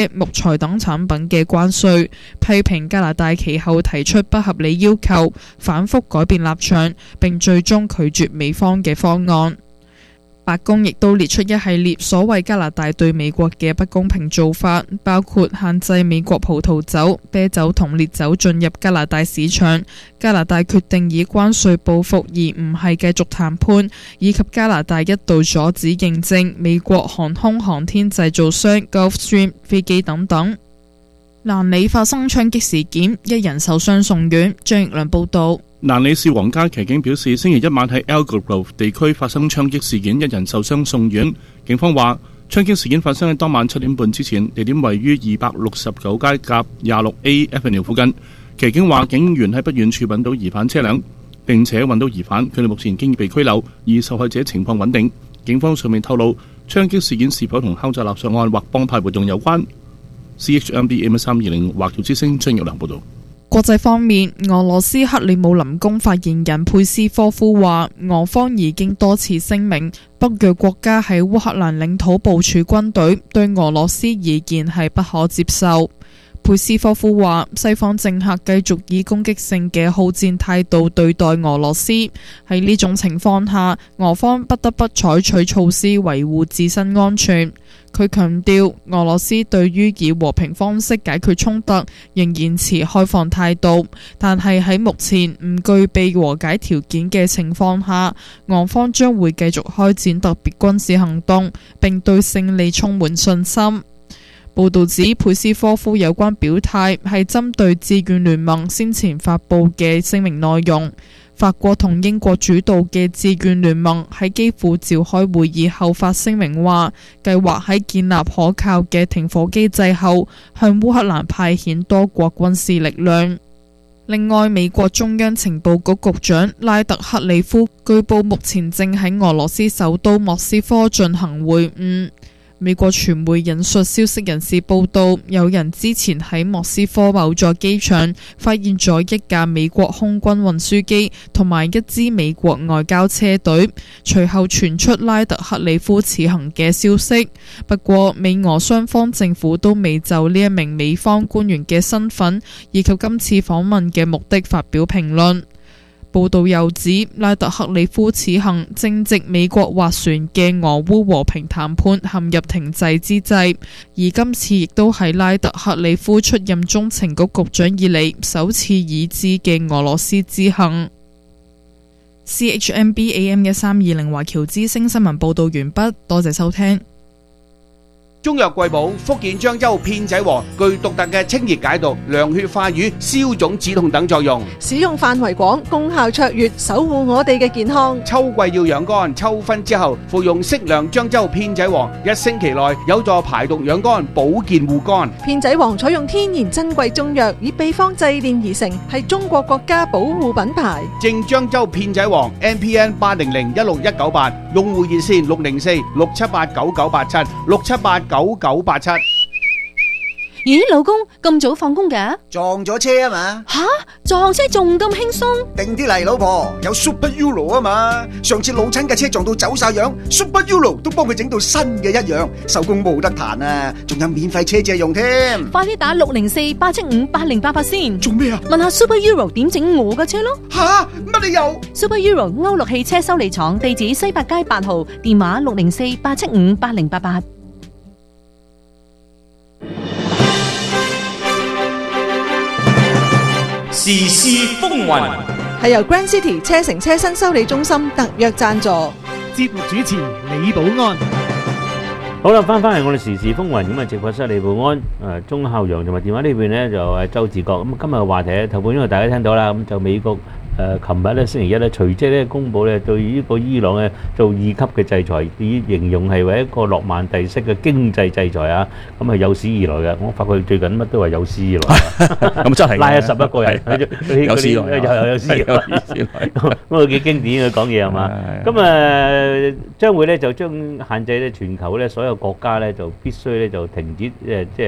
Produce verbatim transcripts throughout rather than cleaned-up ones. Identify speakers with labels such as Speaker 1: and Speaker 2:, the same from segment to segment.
Speaker 1: 木材等產品嘅關稅，批評加拿大其後提出不合理要求，反覆改變立場，並最終拒絕美方嘅方案。白宮亦都列出一系列所謂加拿大對美國嘅不公平做法，包括限制美國葡萄酒、啤酒同烈酒進入加拿大市場，加拿大決定以關稅報復而唔係繼續談判，以及加拿大一度阻止認證美國航空航天製造商 Gulfstream 飛機等等。蘭里發生槍擊事件，一人受傷送院。張奕良報道。
Speaker 2: 蘭里市皇家騎警表示，星期一晚喺 Algarve 地區發生槍擊事件，一人受傷送院。警方話，槍擊事件發生喺當晚七點半之前，地點位於二百六十九街甲廿六 A Avenue 附近。騎警話，警員喺不遠處揾到疑犯車輛，並且揾到疑犯，佢哋目前經已被拘留，而受害者情況穩定。警方上面透露，槍擊事件是否同敲詐勒索案或幫派活動有關。C H M B A M 三二零華僑之聲張耀良報導。
Speaker 1: 國際方面，俄羅斯克里姆林宮發言人佩斯科夫話，俄方已經多次聲明，北約國家喺烏克蘭領土部署軍隊，對俄羅斯而言係不可接受。佩斯科夫話，西方政客繼續以攻擊性嘅好戰態度對待俄羅斯，喺呢種情況下，俄方不得不採取措施維護自身安全。佢強調，俄羅斯對於以和平方式解決衝突仍然持開放態度，但係喺目前唔具備和解條件嘅情況下，俄方將會繼續開展特別軍事行動，並對勝利充滿信心。報道指，佩斯科夫有關表態係針對志願聯盟先前發布嘅聲明內容。法國同英國主導嘅志願聯盟喺基輔召開會議後發聲明話，計劃喺建立可靠嘅停火機制後，向烏克蘭派遣多國軍事力量。另外，美國中央情報局局長拉特克里夫據報目前正喺俄羅斯首都莫斯科進行會晤。美國傳媒引述消息人士報道，有人之前喺莫斯科某座機場發現咗一架美國空軍運輸機同埋一支美國外交車隊，隨後傳出拉特克里夫此行嘅消息。不過，美俄雙方政府都未就呢一名美方官員嘅身份以及今次訪問嘅目的發表評論。報道又指，拉特克里夫此行正值美國斡旋嘅俄烏和平談判陷入停滯之際，而今次亦都係拉特克里夫出任中情局局長以嚟首次已知嘅俄羅斯之行。C H M B A M 一三二零華僑之聲新聞報道完畢，多謝收聽。
Speaker 3: 中藥貴寶福建漳州片仔癀具獨特嘅清熱解毒、涼血化瘀、消腫止痛等作用，
Speaker 4: 使用範圍廣，功效卓越，守護我哋嘅健康。
Speaker 3: 秋季要養肝，秋分之後服用適量漳州片仔癀，一星期內有助排毒養肝、保健護肝。
Speaker 4: 片仔癀採用天然珍貴中藥，以秘方製煉而成，係中國國家保護品牌。
Speaker 3: 正漳州片仔癀 M P N 八零零一六一九八，用戶熱線六零四六七八九九八七六七八九九八七。
Speaker 5: 咦，老公咁早放工嘅？
Speaker 6: 撞咗車啊嘛！
Speaker 5: 吓，撞車仲咁輕鬆？
Speaker 6: 定啲嚟，老婆，有 Super Euro 啊嘛！上次老親嘅車撞到走晒樣 ，Super Euro 都幫佢整到新嘅一樣，手工冇得彈啊！仲有免費車借用添。
Speaker 5: 快啲打六零四八七五八零八八先。
Speaker 6: 做咩啊？
Speaker 5: 問下 Super Euro 點整我嘅車咯。
Speaker 6: 吓，乜你又
Speaker 5: ？Super Euro 歐陸汽車修理廠，地址西八街八號，電話六零四八七五八零八八。
Speaker 7: 時事風雲
Speaker 4: 係由 Grand City 車城車身修理中心特約贊助。
Speaker 8: 節目主持李寶安。
Speaker 9: 好啦，翻翻嚟我哋時事風雲咁啊，直播室李寶安、誒鐘孝陽同埋電話呢邊呢就係周志國。咁今日嘅話題頭半因為大家聽到啦，咁就美國誒琴日咧星期一咧隨即咧公佈咧對呢個伊朗咧做二級嘅制裁，以形容係為一個諾曼第式嘅經濟制裁啊，咁係有史以來嘅。我發覺最近乜都話有史以來，
Speaker 2: 咁真係
Speaker 9: 拉咗十一個人，有史以來，有有史以來，咁啊幾經典嘅講嘢係嘛？咁誒將會咧就將限制咧全球咧所有國家咧就必須咧就停止誒即係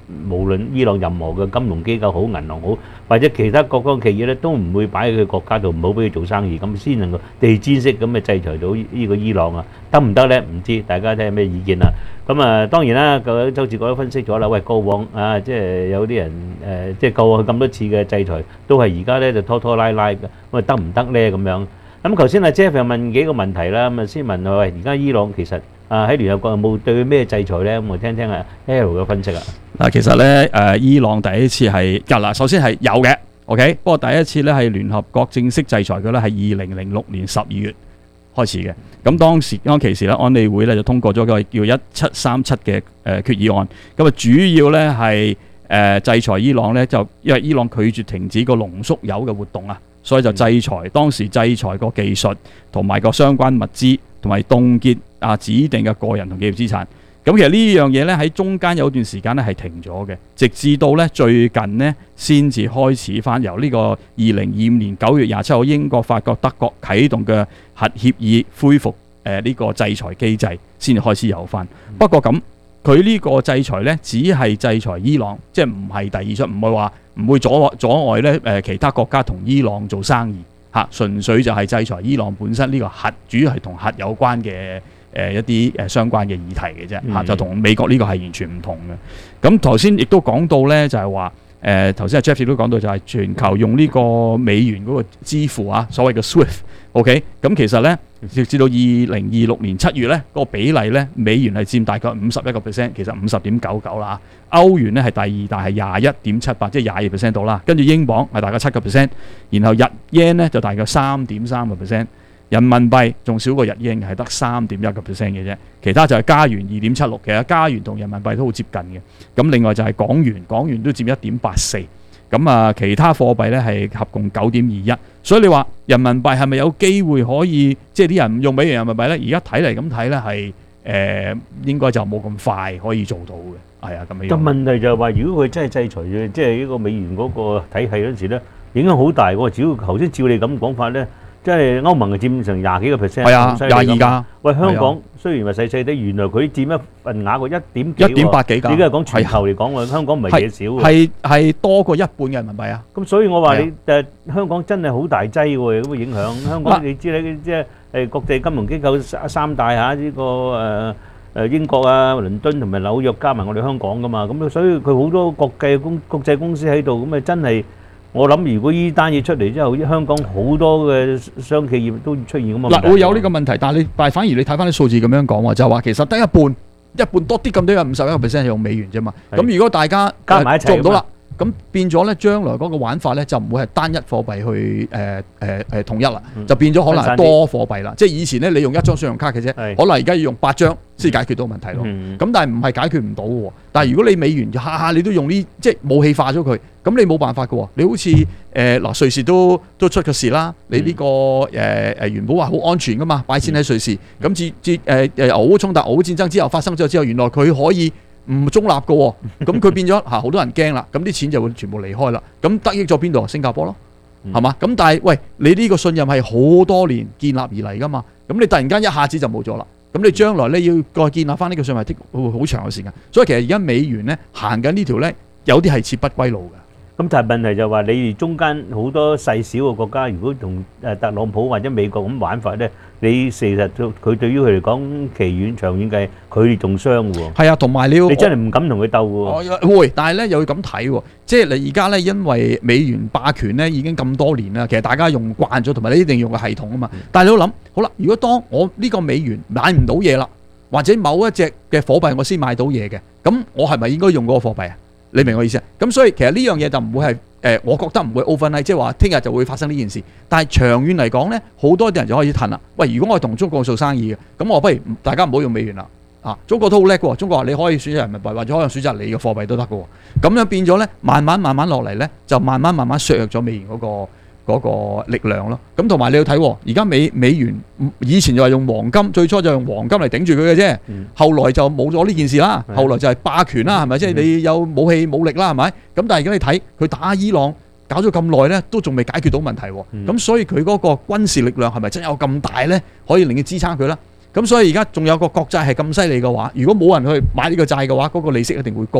Speaker 9: 無論伊朗任何嘅金融機構好、銀行好，或者其他各方企業咧，都唔會擺喺佢國家度，唔好俾佢做生意，咁先能夠地氈式咁嘅制裁到呢個伊朗啊，得唔得咧？唔知，大家睇下咩意見啦。咁啊，當然啦，個周志國都分析咗啦。喂，過往啊，即係有啲人誒，即係過去咁多次嘅制裁，都係而家咧就拖拖拉拉嘅，咁啊得唔得咧？咁樣。咁頭先阿 Jeff 又問幾個問題啦，咁啊先問佢喂，而家伊朗其實啊喺聯合國有冇對佢咩制裁咧？咁我聽聽阿 L 嘅分析啊。
Speaker 10: 嗱，其實咧誒，伊朗第一次係嗱，首先係有嘅 ，OK。不過第一次咧係聯合國正式制裁佢咧係二零零六年十二月開始嘅。咁當時當其時咧，安理會咧就通過咗個叫一七三七嘅誒決議案。咁啊，主要咧係誒制裁伊朗咧，就因為伊朗拒絕停止個濃縮鈾嘅活動啊。所以就制裁，當時制裁個技術同埋個相關物資，同埋凍結啊指定嘅個人同企業資產。咁其實呢樣嘢咧喺中間有段時間咧係停咗嘅，直至到咧最近呢先至開始翻由呢個二零二五年九月廿七號英國、法國、德國啟動嘅核協議恢復誒呢個制裁機制，先至開始有翻。不過咁佢呢個制裁咧只係制裁伊朗，即係唔係第二出，唔會話。唔會阻阻礙咧誒其他國家同伊朗做生意嚇，純粹就係制裁伊朗本身呢個核，主要係同核有關嘅誒一啲誒相關嘅議題嘅啫嚇，就同美國呢個係完全唔同嘅。咁頭先亦都講到咧，就係話誒頭先阿 Jeff 亦都講到就係全球用呢個美元嗰個支付啊，所謂嘅 Swift，OK，咁其實咧直至到二零二六年七月咧，嗰個比例咧美元係佔大概五十一個 percent， 其實五十點九九啦。歐元咧係第二大，係廿一點七八，即係廿二 percent 到啦。跟住英鎊係大概七個 percent， 然後日 yen 咧就大概三點三個 percent， 人民幣仲少過日英，係得三點一個 percent 嘅啫。其他就係加元二點七六，其實加元同人民幣都好接近嘅。咁另外就係港元，港元都佔一點八四。咁啊，其他貨幣咧係合共九點二一。所以你話人民幣係咪有機會可以即係啲人唔用美元人民幣咧？而家睇嚟咁睇咧係誒應該就冇咁快可以做到嘅。係啊，咁樣。咁問題就係話，如果佢真係制裁嘅，即係呢個美元嗰個體系嗰陣時咧，影響好大喎。只要頭先照你咁講法咧，即係歐盟係佔成廿幾個 percent，係啊，廿二㗎。喂，香港雖然話細細啲，原來佢佔一份額個一點幾，一點八幾㗎。依家係講全球嚟講喎，香港唔係嘢少喎。係係多過一半嘅人民幣啊。咁所以我話你誒香港真係好大劑喎，咁嘅影響。香港你知咧，即係誒國際金融機構三三大嚇呢個誒。誒英國啊、倫敦同埋紐約加埋我哋香港噶嘛，咁所以佢好多國際公國際公司喺度，咁啊真係我諗，如果依單嘢出嚟之後，香港好多嘅商企業都出現咁嘅問題。嗱，會有呢個問題，但係你但係反而你睇翻啲數字咁樣講喎，就係話其實得一半一半多啲咁多嘅五十一個 percent 係用美元啫嘛。咁如果大家加埋一齊做唔到啦。咁變咗咧，將來嗰個玩法咧就唔會係單一貨幣去誒誒誒統一啦，嗯、就變咗可能係多貨幣啦。嗯、即係以前咧，你用一張信用卡嘅啫，可能而家要用八張先解決到問題咯。咁、嗯、但係唔係解決唔到喎。但係如果你美元下下你都用呢，即係武器化咗佢，咁你冇辦法嘅喎。你好似誒嗱瑞士都都出個事啦。你呢、這個誒誒、呃、原本話好安全噶嘛，擺錢喺瑞士，咁至至誒誒俄烏衝突、俄烏戰爭之後發生咗之後，原來佢可以唔中立嘅喎，咁佢變咗嚇好多人驚啦，咁啲錢就會全部離開啦。咁得益咗邊度？新加坡咯，係嘛？咁但係喂，你呢個信任係好多年建立而嚟噶嘛？咁你突然間一下子就冇咗啦，咁你將來咧要再建立翻呢個信任係會好長嘅時間。所以其實而家美元咧行緊呢條咧，有啲係撤不歸路嘅。咁但係問題就話你哋中間好多細小嘅國家，如果同誒特朗普或者美國咁玩法咧，你事實佢對於佢嚟講，期遠長遠計，佢哋仲傷喎。係啊，同埋你要你真係唔敢同佢鬥喎。會，但係咧又要咁睇喎，即係你而家咧因為美元霸權咧已經咁多年啦，其實大家用慣咗，同埋你一定用個系統啊嘛。但係你都諗好啦，如果當我呢個美元買唔到嘢啦，或者某一隻嘅貨幣我先買到嘢嘅，咁我係咪應該用嗰個貨幣啊？你明我意思啊？咁所以其實呢樣嘢就唔會係誒、呃，我覺得唔會 overnight，即係話聽日就會發生呢件事。但係長遠嚟講咧，好多啲人就開始褪啦。喂，如果我係同中國做生意嘅，咁我不如大家唔好用美元啦。啊，中國都好叻喎，中國話你可以選擇人民幣，或者可以選擇你嘅貨幣都得嘅喎。咁樣變咗咧，慢慢慢慢落嚟咧，就慢慢慢慢削弱咗美元嗰、嗰個。嗰個力量咯，咁同埋你要睇，而家美美元以前就係用黃金，最初就用黃金嚟頂住佢嘅啫，嗯、後來就冇咗呢件事啦，嗯、後來就係霸權啦，係咪？即係、嗯、你有武器武力啦，係咪？咁但係而家你睇佢打伊朗搞咗咁耐咧，都仲未解決到問題喎，咁、嗯、所以佢嗰個軍事力量係咪真有咁大咧？可以令佢支撐佢啦？咁所以而家仲有個國債係咁犀利嘅話，如果冇人去買呢個債嘅話，嗰、嗰個利息一定會高喎。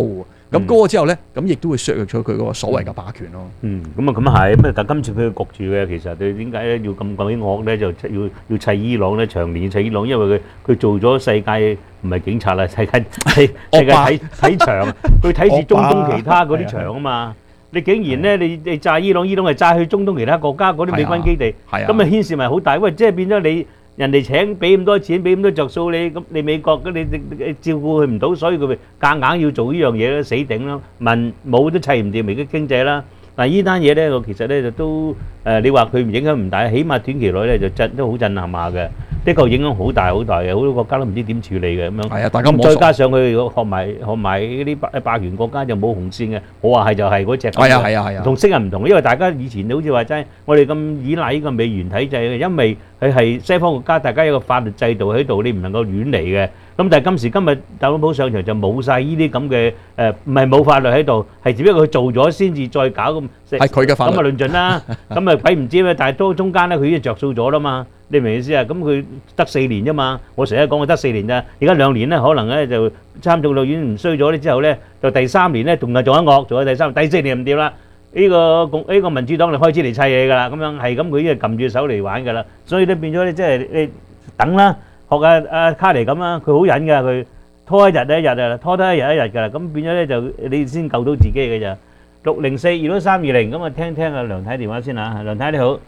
Speaker 10: 咁嗰個之後咧，咁亦都會削弱咗佢嗰個所謂嘅霸權咯。
Speaker 9: 嗯，咁啊咁啊係，咁啊但今次佢焗住嘅，其實佢點解咧要咁鬼惡咧？就要要砌伊朗咧，長年砌伊朗，因為佢佢做咗世界唔係警察啦，世界世世界睇睇場，佢睇住中東其他嗰啲場啊嘛。你竟然咧，你你炸伊朗，伊朗係炸去中東其他國家嗰啲美軍基地，咁啊牽涉咪好大？喂，即係變咗你。人哋請俾咁多錢，俾咁多着數你，咁你美國嘅你你照顧佢唔到，所以佢咪夾硬要做呢樣嘢咯，死頂咯，民冇都砌唔掂而家經濟啦。嗱，呢單嘢咧，我其實咧就都誒，你話佢唔影響唔大，起碼短期內咧就震都好震撼下嘅，的確影響好大好大嘅，好多國家都唔知點處理嘅咁樣。係啊，大家摸索。再加上佢學埋學埋嗰啲霸霸權國家就冇紅線嘅，我話係就係嗰隻。係啊係啊係啊。同昔日唔同，因為大家以前好似話齋，我哋咁依賴呢個美元體制嘅，因為佢係西方國家，大家有個法律制度喺度，你唔能夠亂嚟嘅。咁但係今時今日特朗普上場就冇曬呢啲咁嘅誒，唔係冇法律喺度，係只不過佢做咗先至再搞咁。係佢嘅法律。咁啊論盡啦，咁啊鬼唔知咩？但係都中間咧，佢已經着數咗啦嘛。你明唔明意思啊？咁佢得四年啫嘛。我成日講佢得四年咋，而家兩年咧，可能咧就參眾兩院唔衰咗咧之後咧，就第三年咧仲係做緊惡，做咗第三，第四年唔掂啦。呢個共呢個民主黨就開始嚟砌嘢㗎啦，咁樣係咁，佢已經撳住手嚟玩㗎啦。所以咧變咗咧，即係你等啦。學阿阿卡尼咁啦，佢好忍㗎，佢拖一日一日啊，拖得一日一日㗎啦。咁變咗咧就你先救到自己嘅咋。六零四二六三二零咁啊，聽聽阿梁太電話先嚇。梁太你好，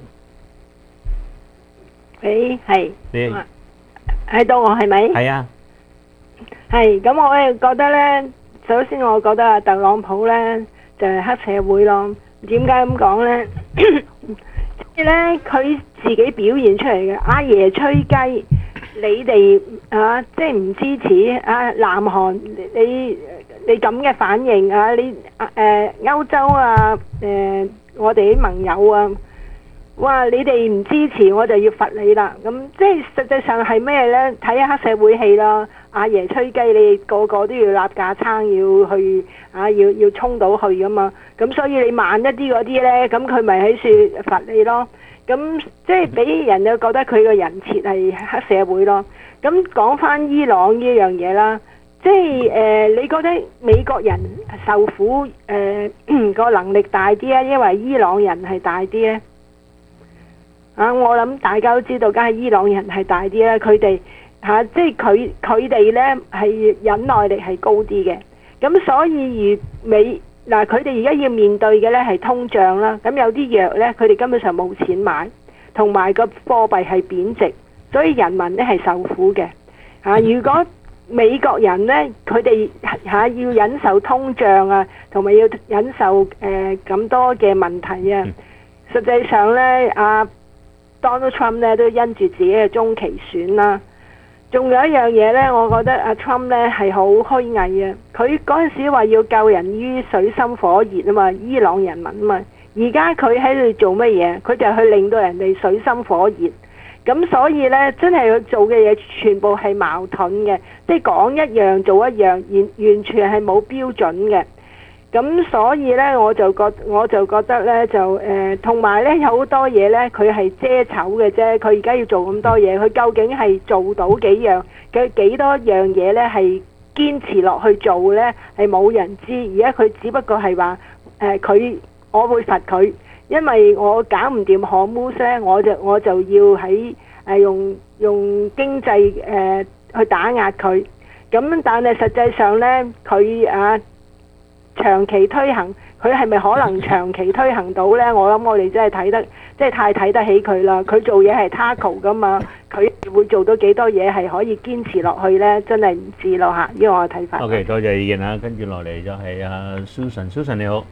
Speaker 11: 誒係，
Speaker 9: 你
Speaker 11: 喺到我係咪？
Speaker 9: 係啊，
Speaker 11: 係咁我咧覺得咧，首先我覺得啊，特朗普咧就係黑社會咯。點解咁講咧？即係咧佢自己表現出嚟嘅，阿爺吹雞。你哋啊，即係唔支持啊？南韓你你咁嘅反應啊？你誒歐洲啊誒，我哋啲盟友啊，哇！你哋唔支持我就要罰你啦。咁即係實際上係咩呢？睇下黑社會戲啦。阿爺吹雞，你個個都要立架撐，要去啊，要要衝到去噶嘛。咁所以你慢一啲嗰啲呢，咁佢咪喺處罰你咯。咁即係俾人就覺得佢個人設係黑社會咯。咁講翻伊朗呢樣嘢啦，即係誒、呃，你覺得美國人受苦誒個、呃、能力大啲啊，因為伊朗人係大啲咧？啊，我諗大家都知道，梗係伊朗人係大啲啦。佢哋嚇，即係佢佢哋咧係忍耐力係高啲嘅。咁所以而美。嗱，佢哋而家要面對嘅咧係通脹啦，咁有啲藥咧，佢哋根本上冇錢買，同埋個貨幣係貶值，所以人民咧係受苦嘅。嚇、啊，如果美國人咧，佢哋嚇要忍受通脹啊，同埋要忍受誒咁、呃、多嘅問題啊，實際上咧，阿、啊、Donald Trump 咧都因住自己嘅中期選啦。仲有一樣嘢呢，我覺得阿 Trump 呢係好虛偽嘅。佢嗰陣時話要救人於水深火熱啊嘛，伊朗人民啊嘛。而家佢喺度做乜嘢？佢就去令到人哋水深火熱。咁所以呢，真係佢做嘅嘢全部係矛盾嘅，即係講一樣做一樣，完完全係冇標準嘅。咁所以呢，我就覺我就覺得呢，就誒，同埋呢，有好多嘢呢，佢係遮醜嘅啫。佢而家要做咁多嘢，佢究竟係做到幾樣？佢幾多樣嘢呢？係堅持落去做呢？係冇人知。而家佢只不過係話誒，佢、呃、我會罰佢，因為我搞唔掂荷姆斯呢，我就我就要喺誒、呃、用用經濟誒、呃、去打壓佢。咁但係實際上呢，佢啊。長期推行，佢係咪可能長期推行到呢？我諗我哋真係睇得，即係太睇得起佢啦。佢做嘢係 tackle 噶嘛，佢會做到幾多嘢係可以堅持落去呢？真係唔知咯嚇，呢個我嘅睇法。
Speaker 9: OK，多謝意見啊！跟住落嚟就係阿 Susan，Susan 你好。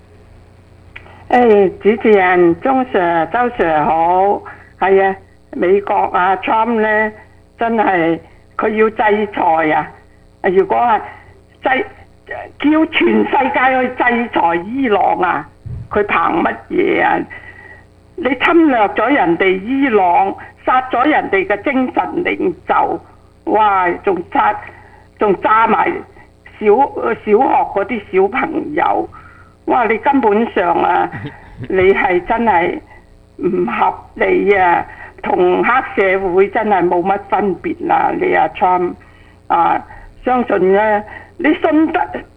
Speaker 12: 誒，主持人鍾 Sir、周 Sir 好，係啊，美國啊 Trump 呢，真係佢要制裁啊！如果係制叫全世界去制裁伊朗啊！佢憑乜嘢啊？你侵略咗人哋伊朗，殺咗人哋嘅精神領袖，哇！仲殺仲炸埋小小學嗰啲小朋友，哇！你根本上啊，你係真係唔合理啊，同黑社會真係冇乜分別啦！你阿 Trump 啊，相信咧，你信得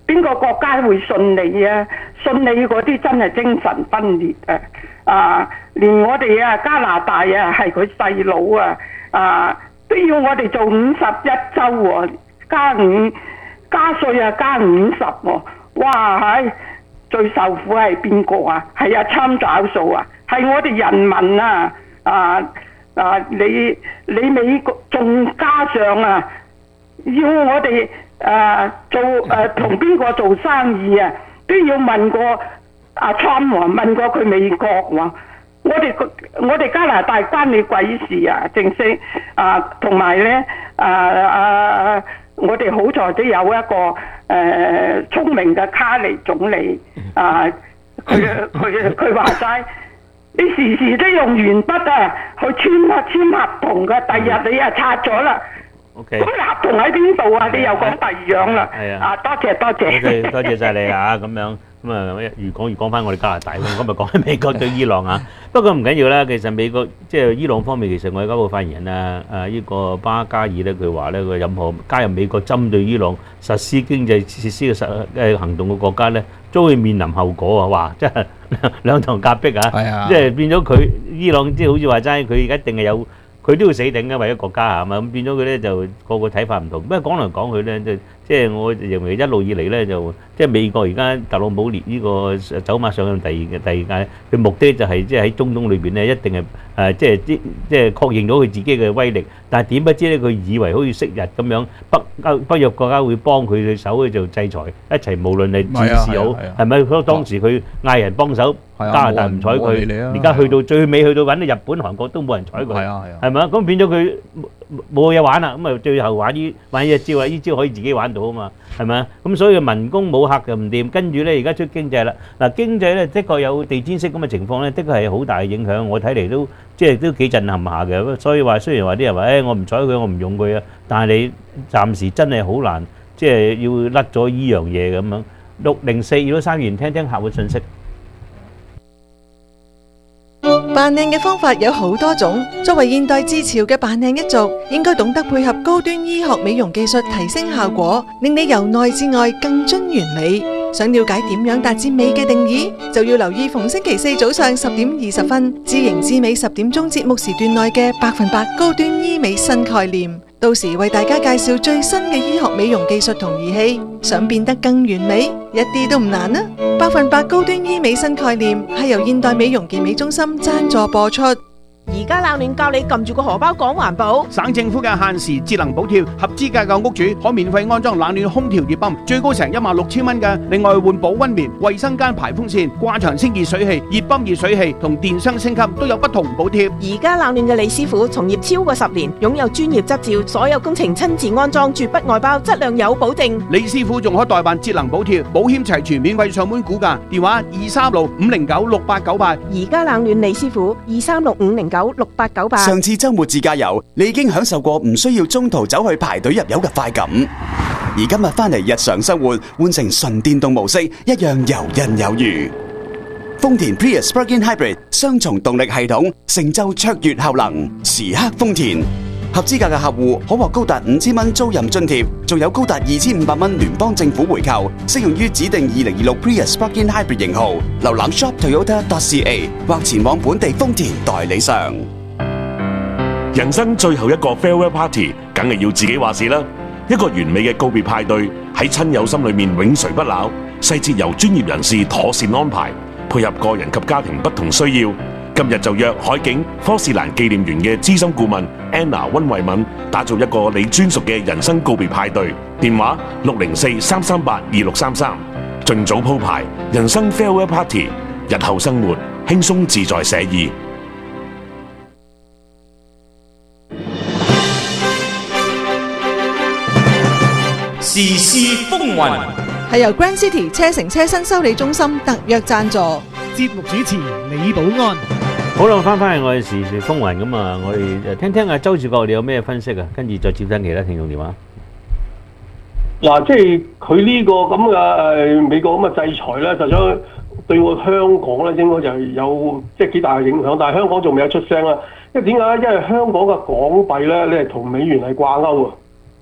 Speaker 12: 邊個國家會信你啊？信你嗰啲真係精神分裂啊！啊，連我哋啊加拿大啊係佢細佬啊啊都要我哋做五十一週喎，加五加稅啊加五十喎，哇係最受苦係邊個啊？係啊參找數啊，係我哋人民啊啊啊！你你美國仲加上啊，要我哋。誒、呃、做誒同邊個做生意啊，都要問過阿 Trump 喎，問過佢美國喎。我哋我哋加拿大關你鬼事啊！正式啊，同埋咧啊啊，我哋好在都有一個誒、呃、聰明嘅卡尼總理啊，佢佢佢話齋，你時時都用鉛筆啊去簽啊簽合同嘅，第日你啊拆咗啦。
Speaker 9: OK，
Speaker 12: 咁合同喺邊度啊？你又講第二樣啦。
Speaker 9: 係啊。
Speaker 12: 啊，多謝多謝。
Speaker 9: OK，多謝晒你啊！咁樣咁啊，越講越講翻我哋加拿大咁，今日講緊美國對伊朗啊。不過唔緊要啦，其實美國即係伊朗方面，其實我哋交部發言人啊，啊呢個巴加爾咧，佢話咧，佢任何加入美國針對伊朗實施經濟設施嘅實誒行動嘅國家咧，都會面臨後果啊！哇，真係兩頭夾擊啊！
Speaker 10: 係啊，
Speaker 9: 即係變咗佢伊朗，即係好似話齋，佢一定係有。佢都要死頂嘅，為咗國家係嘛，咁變咗佢咧就個個睇法唔同。不過講嚟講去咧，即即係我認為一路以嚟咧就即係美國而家特朗普列呢個走馬上任第二嘅第二屆，佢目的就係即係喺中東裏邊咧一定係誒即係即即係確認到佢自己嘅威力。但係點不知咧，佢以為好似昔日咁樣北歐北約國家會幫佢嘅手去做制裁，一齊無論係戰事好係咪？嗰當時佢嗌人幫手。加拿大唔睬佢，而家去到最尾去到揾到日本、韓國都冇人睬佢，係啊係啊，係咪啊？咁變咗佢冇嘢玩啦，咁啊最後玩呢玩呢一招啊，呢招可以自己玩到啊嘛，係咪啊？咁所以民工冇客就唔掂，跟住咧而家出經濟啦，嗱經濟咧的確有地毯式咁嘅情況咧，的確係好大嘅影響，我睇嚟都即係都幾震撼下嘅。所以話雖然話啲人話誒我唔睬佢，我唔用佢啊，但係你暫時真係好難，即係要甩咗依樣嘢咁樣。六零四如果生完聽聽客戶信息。
Speaker 4: 扮靚嘅方法有好多種，作為現代至潮嘅扮靚一族，應該懂得配合高端醫學美容技術提升效果，令你由內至外更臻完美。想了解點樣達至美嘅定義，就要留意逢星期四早上十點二十分，知型知美十點鐘節目時段內嘅百分百高端醫美新概念。到時為大家介紹最新嘅醫學美容技術同儀器，想變得更完美，一啲都唔難啊！百分百高端醫美新概念係由現代美容健美中心贊助播出。
Speaker 13: 而家冷暖教你撳住個荷包講環保，
Speaker 3: 省政府嘅限時節能補貼，合資格嘅屋主可免費安裝冷暖空調熱泵，最高成一萬六千蚊嘅。另外換保溫棉、衛生間排風扇、掛牆清熱水器、熱泵熱水器同電箱升級都有不同補貼。
Speaker 13: 而家冷暖嘅李師傅從業超過十年，擁有專業執照，所有工程親自安裝，絕不外包，質量有保證。
Speaker 3: 李師傅仲可代辦節能補貼，保險齊全，免費上門估價，電話二三六五零九六八九八。
Speaker 13: 而家冷暖李師傅二三六五零九六八九八。
Speaker 14: 上次周末自駕遊，你已經享受過唔需要中途走去排隊入油嘅快感，而今日翻嚟日常生活，換成純電動模式，一樣游刃有餘。豐田 Prius Plug-in Hybrid 雙重動力系統，成就卓越效能，時刻豐田。合資格嘅客戶可獲高達五千蚊租賃津貼，仲有高達二千五百蚊聯邦政府回扣，適用於指定二零二六 Prius Plug-in Hybrid 型號。瀏覽 shop toyota dot c a 或前往本地豐田代理商。
Speaker 15: 人生最後一個 farewell party，梗係要自己話事啦。一個完美嘅告別派對喺親友心裏面永垂不朽，細節由專業人士妥善安排，配合個人及家庭不同需要。今日就約海景科士蘭紀念園嘅資深顧問 Anna 溫慧敏，打造一個你專屬嘅人生告別派對。電話六零四三三八二六三三，盡早鋪排人生 farewell party， 日後生活輕鬆自在寫意。
Speaker 7: 時事風雲
Speaker 4: 係由 Grand City 車城車身修理中心特約贊助，
Speaker 8: 節目主持李寶安。
Speaker 9: 好啦，翻返去我哋時事風雲咁啊，我哋聽聽阿周志國你有咩分析啊？跟住再接聽其他聽眾電話。
Speaker 16: 嗱，即係佢呢個咁嘅誒美國咁嘅制裁咧，實際對我香港咧應該就係有即係幾大嘅影響，但係香港仲未有出聲啦。因為點解咧？因為香港嘅港幣咧，你係同美元係掛鈎啊。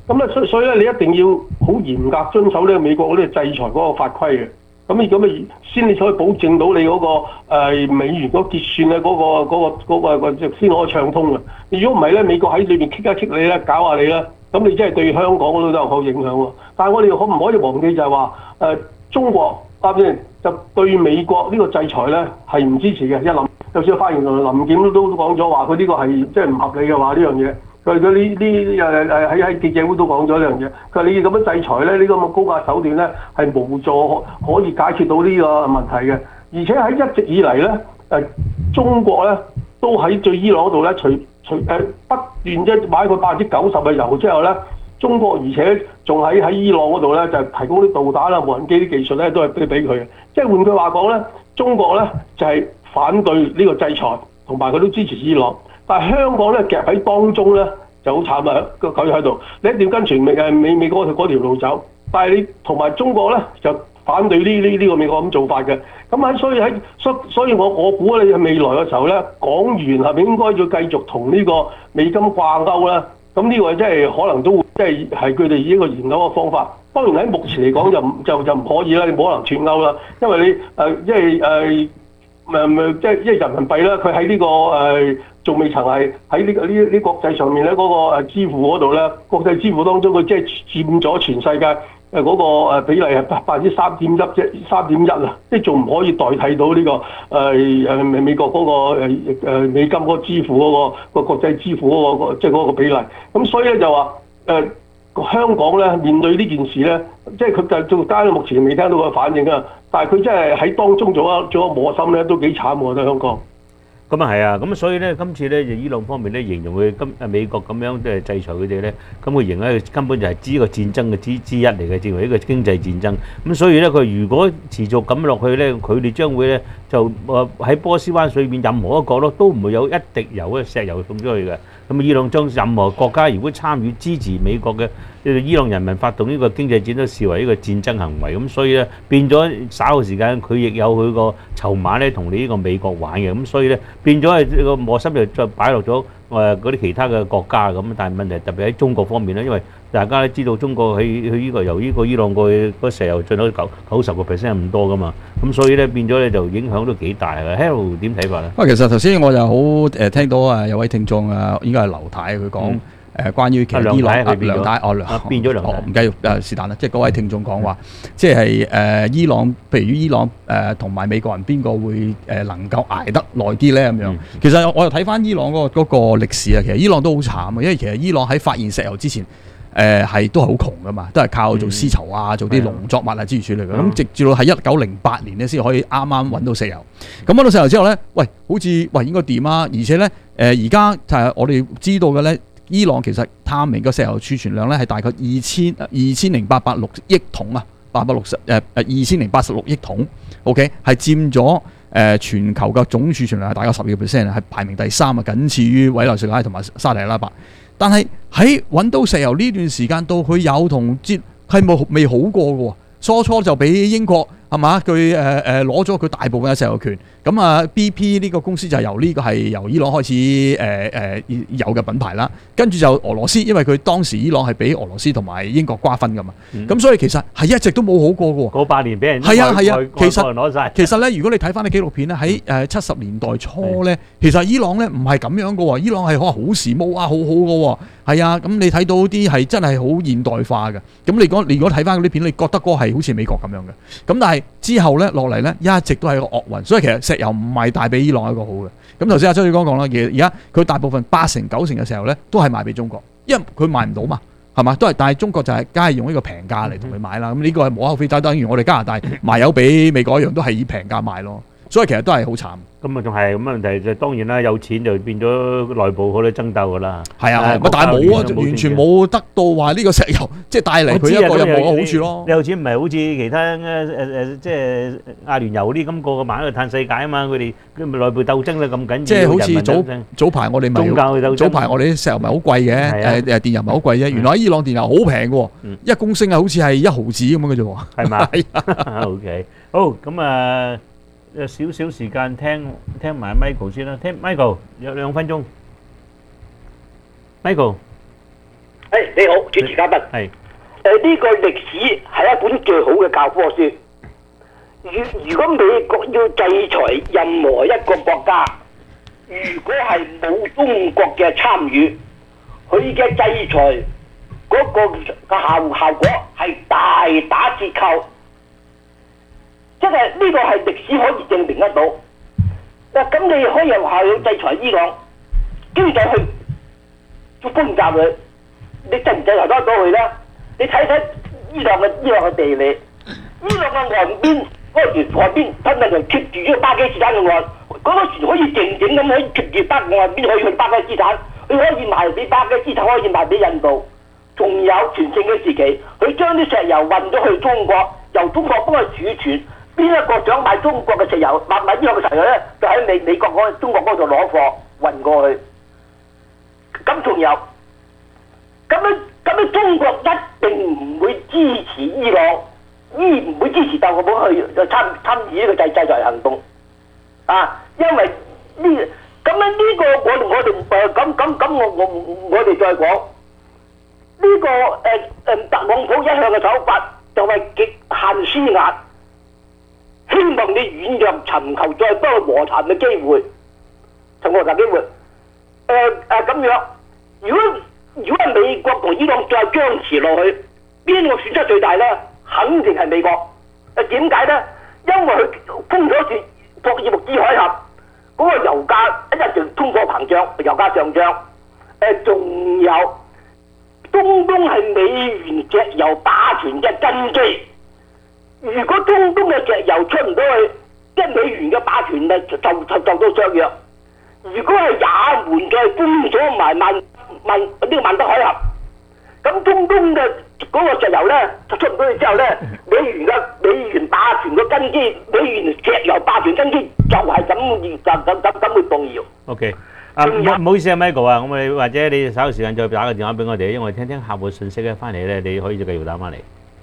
Speaker 16: 咁咧，所以所以咧，你一定要好嚴格遵守呢個美國嗰啲制裁嗰個法規嘅。咁你咁啊，先你可以保證到你嗰、那個、呃、美元嗰結算咧嗰、那個嗰、那個嗰、那個先可以暢通嘅。如果唔係咧，美國喺裏邊棘一棘你咧，搞下你咧，咁你真係對香港嗰度都有好影響喎。但係我哋可唔可以忘記就係話誒中國啱先就對美國呢個制裁咧係唔支持嘅。一諗，就算發言人林檢都都講咗話，佢呢個係即係唔合理嘅話呢樣嘢。佢佢呢呢誒誒喺喺記者會都講咗呢樣嘢。佢話你咁樣制裁咧，呢、這個咁嘅高壓手段咧係無助可以解決到呢個問題嘅。而且喺一直以嚟咧誒，中國咧都喺對伊朗嗰度咧，除除誒不斷即係買佢百分之九十嘅油之後咧，中國而且仲喺喺伊朗嗰度咧就提供啲導彈啊、無人機啲技術咧都係俾俾佢嘅。即係換句話講咧，中國咧就係、是、反對呢個制裁，同埋佢都支持伊朗。但係香港咧夾喺當中咧就好慘啊！個狗喺度，你一定要跟隨美誒美美國嗰條路走。但係你同埋中國咧就反對呢呢呢個美國咁做法嘅。咁喺所以喺所所以我我估你未來嘅時候咧，港元係咪應該要繼續同呢個美金掛鈎咧？咁呢個真係可能都會即係係佢哋一個研究嘅方法。當然喺目前嚟講就就就唔可以啦，你冇可能脫鈎啦，因為你誒、呃、因為誒。呃誒誒，即係因為人民幣咧，佢喺呢個誒仲未曾係喺呢個呢呢國際上面咧嗰個誒支付嗰度咧，國際支付當中佢即係佔咗全世界誒嗰個誒比例係百分之三點一啫，三點一啊，即係仲唔可以代替到呢個誒誒美美國嗰個誒誒美金嗰個支付嗰個個國際支付嗰個即係嗰個比例。咁所以咧就話誒。香港咧面對呢件事咧，即係佢就做單，目前未聽到個反應啊！但係佢真係喺當中做咗做咗磨心咧，都幾慘喎！我覺得香港。
Speaker 9: 咁啊係啊，咁所以咧，今次咧就伊朗方面咧形容佢今誒美國咁樣即係制裁佢哋咧，咁佢形容咧根本就係呢個戰爭嘅之之一嚟嘅，認為呢個經濟戰爭。咁所以咧，佢如果持續咁落去咧，佢哋將會咧就誒喺波斯灣水面任何一個角落都唔會有一滴油嘅石油送出去嘅。咁伊朗將任何國家如果參與支持美國嘅伊朗人民發動呢個經濟戰，都視為一個戰爭行為。咁所以咧變咗稍後時間，佢亦有佢個籌碼咧同你呢個美國玩嘅。咁所以咧變咗係個磨心就再擺落咗誒嗰啲其他嘅國家咁。但係問題特別喺中國方面咧，因為大家都知道中國喺去呢個由呢個伊朗過去嗰石油進口九九十個 percent 咁多噶嘛。咁所以咧變咗咧就影響都幾大嘅。Harold 點睇法咧？
Speaker 10: 喂，其實頭先我就好誒聽到啊有位聽眾啊，應該係劉太佢講誒關於其實伊朗啊梁太哦梁
Speaker 9: 變咗梁太
Speaker 10: 唔緊要誒是但啦，即係嗰位聽眾講話，即係誒伊朗，譬如伊朗誒同埋美國人邊個會誒能夠捱得耐啲咧咁樣？其實我又睇翻伊朗嗰個嗰個歷史啊，其實伊朗都好慘啊，因為其實伊朗喺發現石油之前。誒係都係好窮噶嘛，都係靠做絲綢啊，做啲農作物啊之類之類嘅。咁直至到喺一九零八年咧，先可以啱啱揾到石油。咁揾到石油之後咧，喂，好似喂應該掂啊！而且咧，誒而家就係我哋知道嘅咧，伊朗其實探明嘅石油儲存量咧係大概二千二千零八百六億桶啊，八百六十誒誒二千零八十六億桶。OK 係佔咗誒全球嘅總儲存量係大概十二個 percent 係排名第三啊，僅次於委內瑞拉同埋沙特阿拉伯。但係喺揾到石油呢段時間到佢有同接係冇未好過嘅喎，初初就俾英國係嘛佢誒誒攞咗佢大部分嘅石油權，咁啊 B P 呢個公司就由呢個係由伊朗開始誒誒、呃呃、有嘅品牌啦，跟住就俄羅斯，因為佢當時伊朗係俾俄羅斯同埋英國瓜分㗎嘛，咁、嗯、所以其實係一直都冇好過嘅喎。
Speaker 9: 嗰八年俾人
Speaker 10: 係啊係啊，其實
Speaker 9: 攞晒。
Speaker 10: 其實咧，如果你睇翻啲紀錄片咧，喺誒七十年代初咧，其實伊朗咧唔係咁樣嘅喎，伊朗係可能好時髦啊，好好嘅喎。係啊，咁你睇到啲係真係好現代化嘅。咁你講，你如果睇翻嗰啲片，你覺得嗰個係好似美國咁樣嘅。咁但係之後咧落嚟咧，一直都係一個惡運。所以其實石油唔係帶俾伊朗一個好嘅。咁頭先阿周宇剛講啦，其實而家佢大部分八成九成嘅石油咧都係賣俾中國，因為佢賣唔到嘛，係嘛？都係，但係中國就係梗係用呢個平價嚟同佢買啦。咁呢個係無可厚非，就等於我哋加拿大賣油俾美國一樣，都係以平價賣咯。所以其實都係好慘。
Speaker 9: 咁啊，仲係咁問題就當然啦，有錢就變咗內部好多爭鬥噶啦。
Speaker 10: 係啊，但係冇啊，完全冇得到話呢個石油即係帶嚟佢一個任何嘅好處咯。
Speaker 9: 你有錢唔係好似其他誒誒即係阿聯酋啲咁個個買喺度嘆世界啊嘛，佢哋佢咪內部鬥爭咧咁緊要。
Speaker 10: 即係好似早早排我哋咪早排我哋啲石油咪好貴嘅，誒誒電油咪好貴啫。原來喺伊朗電油好平嘅喎，一公升啊好似係一毫子咁樣嘅啫喎。
Speaker 9: 係嘛？係啊。OK，好咁啊。有少少時間聽聽埋 Michael 先啦，聽 Michael 有兩分鐘。Michael，
Speaker 17: 誒你好， 主持嘉賓。
Speaker 9: 係。
Speaker 17: 誒呢個歷史係一本最好嘅教科書。如如果美國要制裁任何一個國家，如果係冇中國嘅參與，佢嘅制裁嗰個嘅效效果係大打折扣。真係呢個係歷史可以證明得到。嗱，咁你可以有效去制裁伊朗，經濟去做轟炸佢，你制唔制裁得到佢咧？你睇睇伊朗嘅伊朗嘅地理，伊朗嘅岸邊嗰個船岸邊真係就貼住呢個巴基斯坦嘅岸，嗰、那個船可以靜靜咁可以貼住巴岸邊可以去巴基斯坦，佢可以賣俾巴基斯坦，可以賣俾印度。仲有全盛嘅時期，佢將啲石油運咗去中國，由中國幫佢儲存。邊一個想買中國嘅石油，買買伊朗嘅石油咧，就喺美美國嗰中國嗰度攞貨運過去。咁仲有，咁樣咁樣中國一定唔會支持伊朗，依唔會支持特朗普去參參與呢個制制裁行動。啊，因為呢咁樣呢個我我哋誒咁咁咁我我我哋再講呢、這個誒誒、呃、特朗普一向嘅手法就係極限施壓。希望你軟弱，尋求再多和談嘅機會，尋和談機會。誒誒咁樣，如果如果係美國同伊朗再僵持落去，邊個損失最大咧？肯定係美國。誒點解咧？因為佢封咗住霍爾木茲海峽，嗰、那個油價一日就通貨膨脹，油價上漲。誒、呃、仲有中東係美元石油霸權嘅根基。如果中東嘅石油出唔到去，即係美元嘅霸權啊，就就就到削弱。如果係也門再封咗埋曼曼呢個曼德海峽，咁中東嘅嗰個石油咧就出唔到去之後咧，美元嘅美元霸權嘅根基，美元石油霸權根基就係咁就咁咁咁會動搖。
Speaker 9: OK， 啊唔唔好意思啊 Michael 啊，咁你或者你稍後時間再打個電話俾我哋，因為我哋聽聽客戶信息咧，翻嚟咧你可以繼續打翻嚟。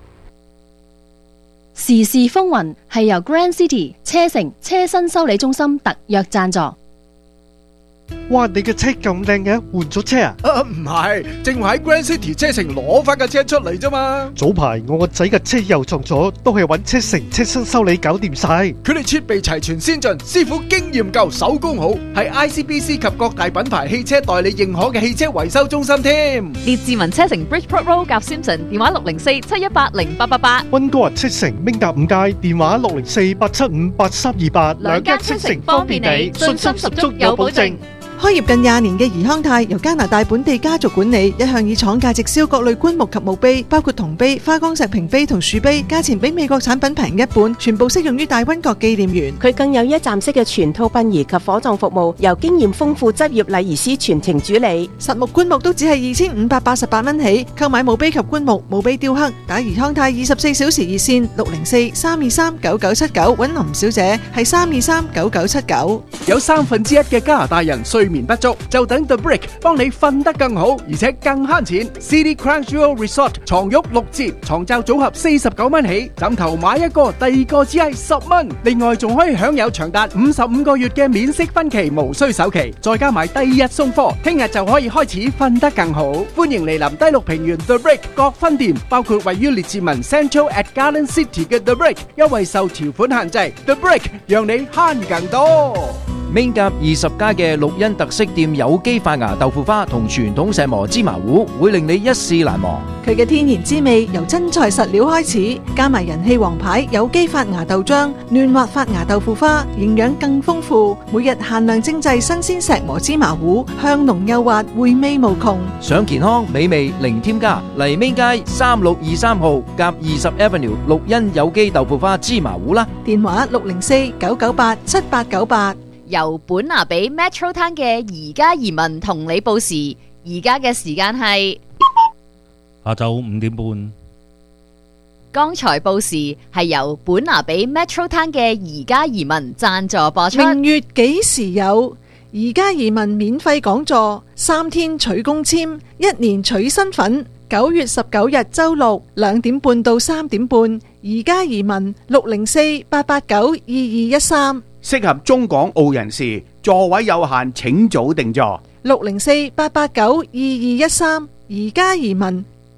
Speaker 18: 時事風雲係由 Grand City 車城車身修理中心特約贊助。
Speaker 8: 哇！你嘅車咁靚嘅，換咗車啊？
Speaker 19: 啊唔係，正話喺 Grand City 車城攞翻架車出嚟啫嘛。
Speaker 8: 早排我個仔嘅車又撞咗，都係揾車城車身修理搞掂晒。
Speaker 19: 佢哋設備齊全先進，師傅經驗夠，手工好，係 I C B C 及各大品牌汽車代理認可嘅汽車維修中心添。
Speaker 20: 列治文車城 Bridgeport Road 夾 Simpson， 電話六零四七一八零八八八。
Speaker 8: 溫哥華車城明達五街，電話六零四八七五八三二八。
Speaker 20: 兩間車城方便你，信心十足有保證。
Speaker 4: 開業近廿年嘅怡康泰由加拿大本地家族管理，一向以廠價直銷各類棺木及墓碑，包括銅碑、花崗石屏碑同樹碑，價錢比美國產品平一半，全部適用於大溫國紀念園。
Speaker 13: 佢更有一站式嘅全套殯儀及火葬服務，由經驗豐富執業禮儀師全程主理。
Speaker 4: 實木棺木都只係二千五百八十八蚊起，購買墓碑及棺木、墓碑雕刻，打怡康泰二十四小時熱線六零四三二三九九七九，揾林小姐係三二三九九七九。
Speaker 3: 有三分之一嘅加拿大人睡眠不足，就等 The Brick 幫你瞓得更好，而且更慳錢。City Crown Jewel Resort 床褥六折，床罩組合四十九蚊起，枕頭買一個，第二個只係十蚊。另外仲可以享有長達五十五個月嘅免息分期，無需首期，再加埋第二日送貨，聽日就可以開始瞓得更好。歡迎嚟臨低綠平原 The Brick 各分店，包括位於列治文 Central at Garden City 嘅 The Brick， 優惠受條款限制。The Brick 讓你慳更多。
Speaker 21: Main 夾二十家嘅綠茵特色店有機發芽豆腐花同傳統石磨芝麻糊，會令你一試難忘。
Speaker 4: 佢嘅天然滋味由真材實料開始，加埋人氣王牌有機發芽豆漿、嫩滑發芽豆腐花，營養更豐富。每日限量精製新鮮石磨芝麻糊，香濃幼滑，回味無窮。
Speaker 21: 想健康美味零添加，嚟 Main 街三六二三號夾二十 Avenue 綠茵有機豆腐花芝麻糊啦。
Speaker 4: 電話六零四九九八七八九八。
Speaker 20: 由本拿比 Metro Town 嘅宜家移民同你報時，而家嘅時間係
Speaker 22: 下晝五點半。
Speaker 20: 剛才報時係由本拿比 Metro Town 嘅宜家移民贊助播出。
Speaker 4: 明月幾時有？宜家移民免費講座，三天取公簽，一年取身份。九月十九日周六兩點半到三點半，宜家移民六零四八八九二二一三。
Speaker 3: 適合中港澳人士，座位有限，請早定座。
Speaker 4: 六零四八八九二二一三，宜家移民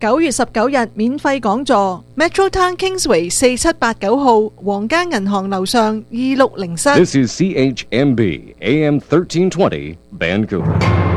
Speaker 4: 九月十九日免費講座 ，Metro Town Kingsway 四七八九號皇家銀行樓上二六零室。
Speaker 1: This is C H M B A M thirteen twenty Vancouver。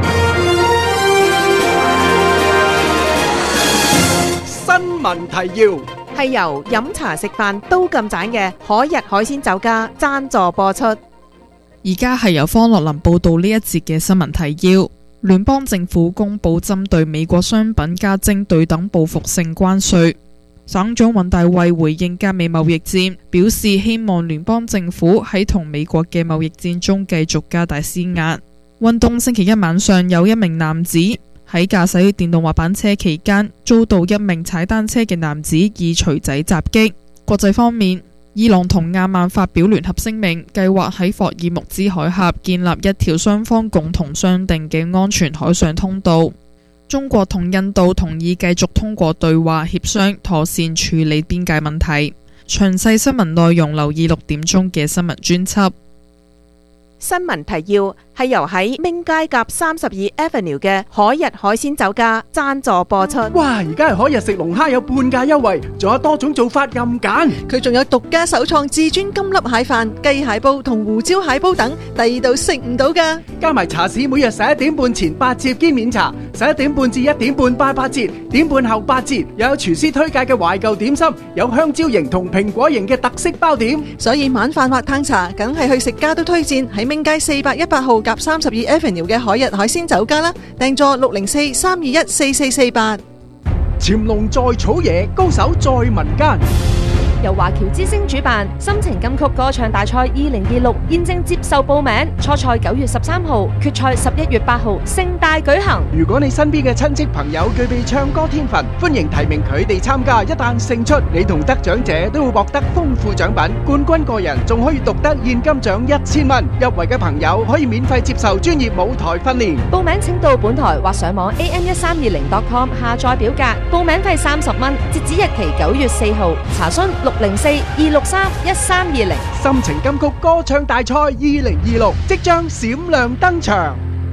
Speaker 19: 新聞提要
Speaker 13: 係由飲茶食飯都咁盞嘅海逸海鮮酒家贊助播出。
Speaker 6: 而家係由方樂林報道呢一節嘅新聞提要。聯邦政府公布針對美國商品加徵對等報復性關稅。省長尹大衛回應加美貿易戰，表示希望聯邦政府喺同美國嘅貿易戰中繼續加大施壓。運動星期一晚上有一名男子喺駕駛電動滑板車期間遭到一名踩單車嘅男子以錘仔襲擊。國際方面，伊朗同亞曼發表聯合聲明，計劃喺霍爾木茲海峽建立一條雙方共同商定嘅安全海上通道。中國同印度同意繼續通過對話協商，妥善處理邊界問題。詳細新聞內容留意六點鐘嘅新聞專輯。
Speaker 13: 新聞提要係由喺明街夾三十二 Avenue 嘅海逸海鮮酒家贊助播出。
Speaker 19: 哇！而家係海逸食龍蝦有半價優惠，仲有多種做法任揀。
Speaker 4: 佢仲有獨家首創至尊金粒蟹飯、雞蟹煲同胡椒蟹煲等，第二度食唔到㗎。
Speaker 19: 加埋茶市每日十一點半前八折兼免茶，十一點半至一點半八八折，點半後八折。又有廚師推介嘅懷舊點心，有香蕉型同蘋果型嘅特色包點。
Speaker 4: 所以晚飯或嘆茶，梗係去食家都推薦喺明街四百一八號夾三十二 Avenue 嘅海逸海鮮酒家啦，訂座六零四三二一四四四八。
Speaker 19: 潛龍在草野，高手在民間。
Speaker 23: 由華僑之星主辦心情金曲歌唱大賽二零二六現正接受報名，初賽九月十三號，決賽十一月八號，盛大舉行。
Speaker 19: 如果你身邊嘅親戚朋友具備唱歌天分，歡迎提名佢哋參加。一旦勝出，你同得獎者都會獲得豐富獎品，冠軍個人仲可以獨得現金獎一千蚊。入圍嘅朋友可以免費接受專業舞台訓練。
Speaker 23: 報名請到本台或上網 a m 一三二零 dot com 下載表格，報名費三十蚊，截止日期九月四號。查詢六零四二六三一三二零。
Speaker 19: 心情金曲歌唱大賽二零二六即將閃亮登場。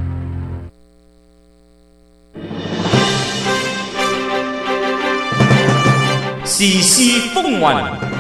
Speaker 7: 時事風雲，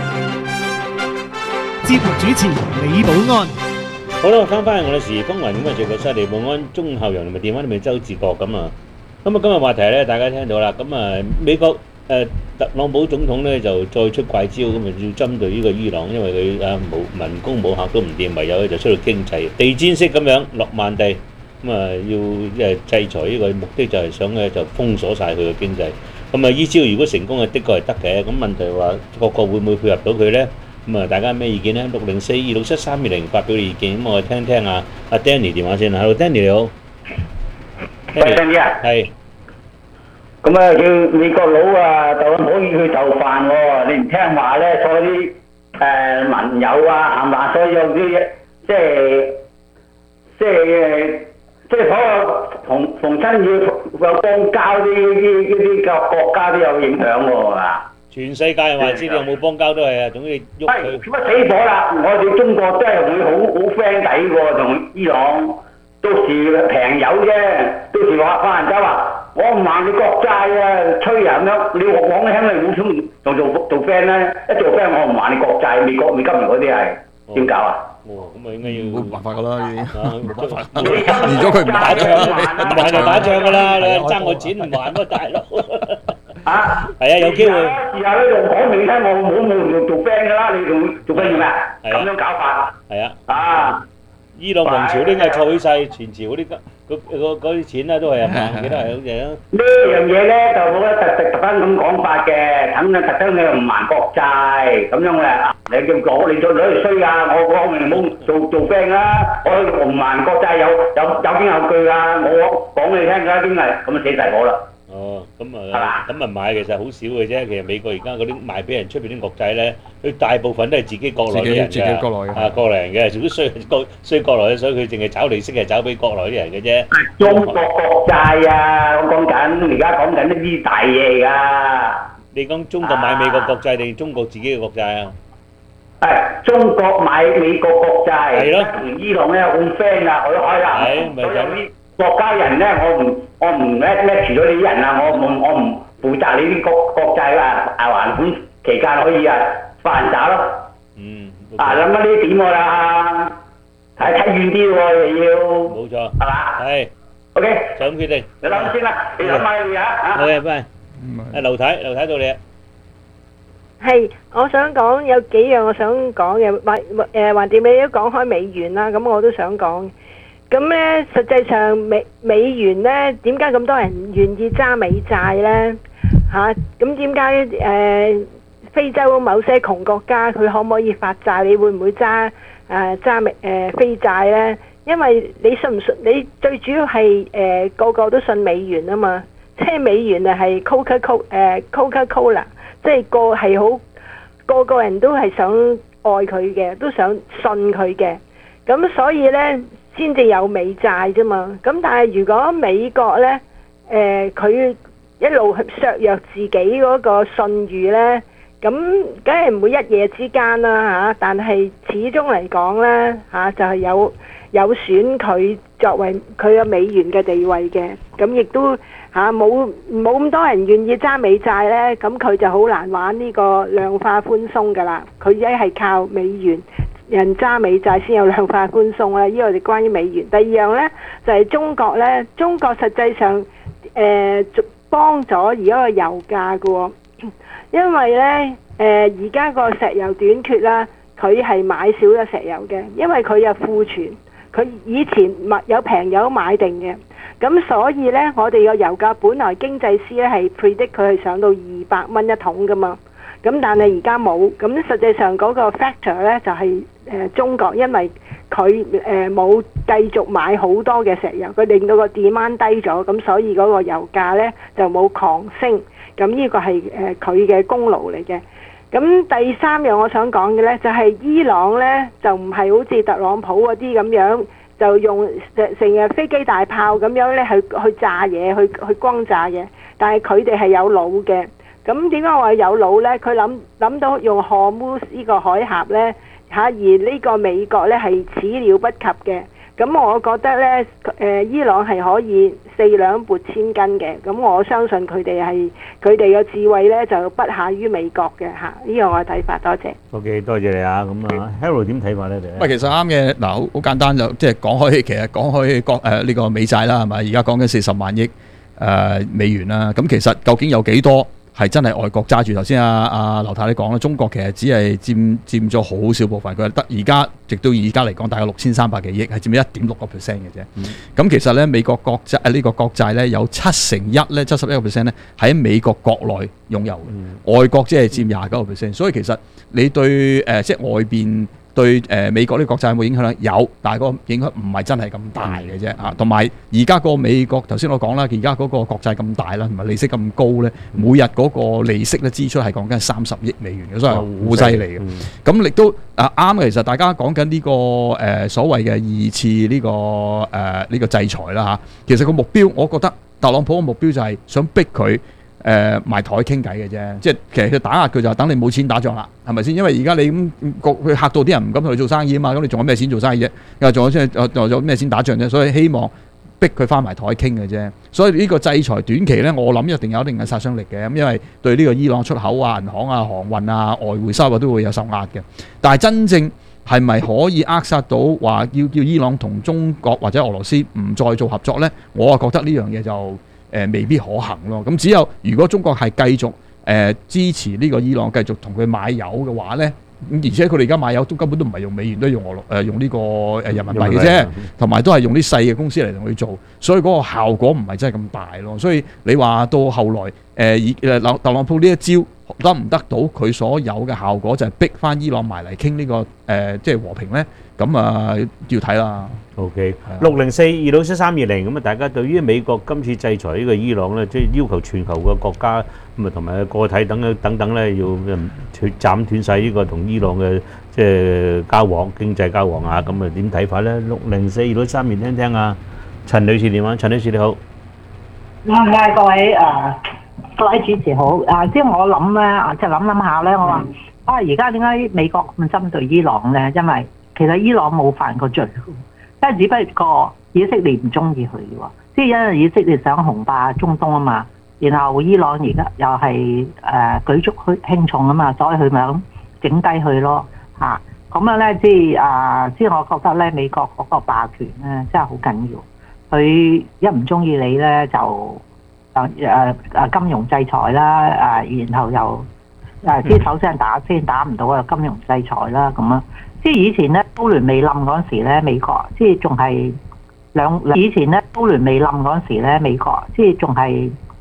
Speaker 22: 節目主持李寶安。
Speaker 9: 好啦，翻返去我哋時事風雲咁啊，直播室李寶安、鐘孝陽同埋電話裏面周志國咁啊。咁啊，今日話題咧，大家聽到啦。咁啊，美國誒特朗普總統咧就再出怪招，咁啊要針對呢個伊朗，因為佢啊冇民工冇客都唔掂，唯有咧就出到經濟地毯式咁樣落萬地，咁啊要誒制裁呢個目的就係想咧就封鎖曬佢嘅經濟。咁啊，依招如果成功嘅，的確係得嘅。咁問題話個個會唔會配合到佢咧？咁啊，大家咩意見咧？六零四二六七三二零發表意見。咁我哋聽聽啊，阿 Danny 電話先啦。Hello Danny 你好。
Speaker 24: 喂 Danny 啊。
Speaker 9: 係。
Speaker 24: 咁啊，叫美國佬啊，就唔可以去就範喎。你唔聽話咧，所有啲誒盟友啊，係嘛？所有啲即係即係。即係所有逢逢親要有邦交啲啲啲嘅國家都有影響喎，係嘛？
Speaker 9: 全世界話知你有冇邦交都係啊，總之喐佢。
Speaker 24: 乜死火啦！我哋中國真係會好好 friend 底喎，同伊朗到時平友啫。到時話法蘭州話我唔還你國債啊，吹啊咁樣。你我講聽你好想仲做做 friend 咧，一做 friend 我唔還你國債，美國美金嗰啲係點搞啊？
Speaker 9: 哦，咁啊應該要
Speaker 10: 冇辦法噶啦，呢啲
Speaker 9: 冇辦法。
Speaker 10: 如果佢唔打仗，
Speaker 9: 唔還就打仗噶啦，你爭我錢唔還乜大佬？
Speaker 24: 啊，
Speaker 9: 係啊，有機會。
Speaker 24: 試下呢度講明聽，我冇冇用做 friend 噶啦，你仲做乜嘢啊？咁樣搞法。
Speaker 9: 係啊。
Speaker 24: 啊！
Speaker 9: 伊朗王朝呢個錯起曬前朝嗰啲嗰嗰嗰啲錢啦，都係啊，記得係好似啊。
Speaker 24: 呢樣嘢咧就冇得特特特登咁講法嘅，肯定特登你又唔還國債咁樣嘅。你叫講你做女嚟衰啊！我講明冇做做 friend 啦，我唔還國債有有有經有據啊！我講你聽㗎，邊係咁啊死曬我啦！
Speaker 9: 哦，咁啊，咁啊買其實好少嘅啫。其實美國而家嗰啲賣俾人出邊啲國債咧，佢大部分都係自己國內啲人嘅，
Speaker 10: 自己國內嘅
Speaker 9: 啊國內人嘅，如果衰國衰國內嘅，所以佢淨係炒利息係炒俾國內啲人嘅啫。
Speaker 24: 中國國債啊，我講緊，而家講緊呢啲大嘢㗎。
Speaker 9: 你講中國買美國國債定中國自己嘅國債啊？
Speaker 24: 係中國買美國國債，
Speaker 9: 係咯，
Speaker 24: 同伊朗咧好 friend 啊，我開啦，所有啲國家人咧，我唔我唔叻叻住咗你啲人啊，我唔我唔負責你啲國國債啊啊還款期間可以啊發人渣咯。
Speaker 9: 嗯。
Speaker 24: 啊諗下呢啲點喎啦，睇睇遠啲喎又要。
Speaker 9: 冇錯。
Speaker 24: 係嘛？
Speaker 9: 係。
Speaker 24: OK。
Speaker 9: 就咁決定。
Speaker 24: 你諗先啦，你諗下你啊嚇。
Speaker 9: 好嘅，拜。誒劉太，劉太到你啊。
Speaker 2: 係，我想講有幾樣我想講嘅，或誒橫掂你都講開美元啦，咁我都想講。咁咧，實際上美美元咧，點解咁多人願意揸美債咧？嚇，咁點解誒非洲某些窮國家佢可唔可以發債？你會唔會揸誒揸美誒非債咧？因為你信唔信？你最主要係誒個個都信美元啊嘛，即係美元啊係 Coca Cola 誒 Coca Cola。即係個係好個個人都係想愛佢嘅，都想信佢嘅，咁所以呢，先至有美債啫嘛。咁但係如果美國呢，誒佢一路削弱自己嗰個信譽呢，咁梗係唔會一夜之間啦嚇。但係始終嚟講呢，嚇就係有有損佢作為佢嘅美元嘅地位嘅，咁亦都。嚇冇冇咁多人願意揸美債呢，咁佢就好難玩呢個量化寬鬆㗎啦。佢一係靠美元人揸美債先有量化寬鬆啦。呢個就關於美元。第二樣呢，就係、是、中國呢，中國實際上誒、呃、幫咗而家個油價㗎喎，因為呢誒而家個石油短缺啦，佢係買少咗石油嘅，因為佢有庫存，佢以前買有平油買定嘅。咁所以呢，我哋個油價本來經濟師咧係 predict 佢係上到二百蚊一桶噶嘛，咁但係而家冇，咁實際上嗰個 factor 呢就係、是、誒、呃、中國，因為佢誒冇繼續買好多嘅石油，佢令到個 demand 低咗，咁所以嗰個油價呢就冇狂升，咁呢個係誒佢嘅功勞嚟嘅。咁第三樣我想講嘅呢，就係、是、伊朗呢，就唔係好似特朗普嗰啲咁樣。就用成成日飛機大炮咁樣咧去去炸嘢，去去轟炸嘅。但係佢哋係有腦嘅。咁點解我話有腦呢？佢諗諗到用荷姆斯呢個海峽呢，嚇，而呢個美國呢係始料不及嘅。咁我覺得呢，誒伊朗係可以四兩撥千斤嘅。咁我相信佢哋係佢哋嘅智慧呢就不下於美國嘅嚇。呢個我嘅睇法，多謝。
Speaker 9: OK，多謝你啊。咁啊 ，Harold 點睇法呢？你？
Speaker 10: 喂，其實啱嘅。嗱，好好簡單就即係講開，其實講開國誒呢個美債啦，係咪？而家講緊四十萬億誒美元啦。咁其實究竟有幾多係真係外國揸住？頭先阿阿劉太你講啦，中國其實只係佔佔咗好少部分，佢係得而家直到而家嚟講，大概六千三百幾億，係佔咗一點六個 percent 嘅啫。咁、嗯、其實咧，美國國債誒呢個國債咧有七成一咧，七十一個 percent 咧喺美國國內擁有，嗯、外國即係佔廿九個 percent。所以其實你對誒、呃、即係外邊。對誒、呃、美國呢個國債有冇影響咧？有，但係個影響唔係真係咁大嘅啫嚇。同埋而家個美國頭先我講啦，而家嗰個國債咁大啦，同埋利息咁高咧，每日嗰個利息咧支出係講緊三十億美元嘅，所以係好犀利嘅。咁亦都啊啱嘅，其實大家講緊呢個誒、呃、所謂嘅二次呢、呢個誒呢、呃呢個制裁啦嚇。其實個目標，我覺得特朗普嘅目標就係想逼佢。誒、呃、埋台傾偈嘅啫，即係其實佢打壓佢就係等你冇錢打仗啦，係咪先？因為而家你咁佢嚇到啲人唔敢同佢做生意啊嘛，咁你仲有咩錢做生意啫？又仲有先仲有咩錢打仗啫？所以希望逼佢翻埋台傾嘅啫。所以呢個制裁短期咧，我諗一定有一定嘅殺傷力嘅，咁因為對呢個伊朗出口啊、銀行啊、航運啊、外匯收入都會有受壓嘅。但係真正係咪可以扼殺到話要叫伊朗同中國或者俄羅斯唔再做合作咧？我啊覺得呢樣嘢就。誒、呃、未必可行咯，咁只有如果中國係繼續誒、呃、支持呢個伊朗繼續同佢買油嘅話咧，咁而且佢哋而家買油都根本都唔係用美元，都係用俄羅誒、呃、用呢個誒人民幣嘅啫，同埋都係用啲細嘅公司嚟同佢做，所以嗰個效果唔係真係咁大咯。所以你話到後來誒以誒特朗普呢一招得唔得到佢所有嘅效果，就係逼翻伊朗埋嚟傾呢個誒、呃、即係和平咧？咁啊要睇啦。
Speaker 9: OK， 六零四二六七三二零咁啊！大家對於美國今次制裁呢個伊朗咧，即係要求全球嘅國家咁啊，同埋個體等等等等咧，要斷斬斷晒呢個同伊朗嘅即係交往、經濟交往啊！咁啊點睇法咧？六零四二六七三二零聽聽啊，陳女士電話，陳女士你好。
Speaker 5: 唔該各位誒各位主持好啊！即係我諗咧，即係諗諗下咧，我話啊，而家點解美國咁針對伊朗咧？因為其實伊朗冇犯過罪。即係只不過以色列唔中意佢嘅喎，即係因為以色列想雄霸中東啊嘛，而然後伊朗而家又係誒、呃、舉足輕重啊嘛，所以佢咪咁整低佢咯嚇。咁樣咧，即係啊，即係我覺得咧，美國嗰個霸權咧真係好緊要。佢一唔中意你咧，就誒誒誒金融制裁啦，誒、啊、然後又誒即係首先打先打唔到啊，金融制裁啦咁啊。即係以前咧，蘇聯未冧嗰陣時咧，美國即係仲係兩以前咧，蘇聯未冧嗰陣時咧，美國即係仲係